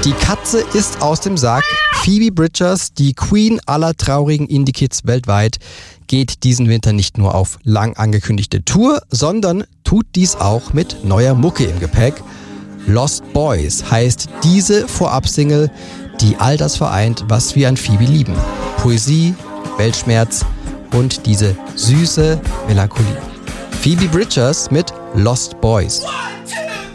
Die Katze ist aus dem Sack. Phoebe Bridgers, die Queen aller traurigen Indie-Kids weltweit, geht diesen Winter nicht nur auf lang angekündigte Tour, sondern tut dies auch mit neuer Mucke im Gepäck. Lost Boys heißt diese Vorab-Single, die all das vereint, was wir an Phoebe lieben. Poesie, Weltschmerz und diese süße Melancholie. Phoebe Bridgers mit Lost Boys. 1, 2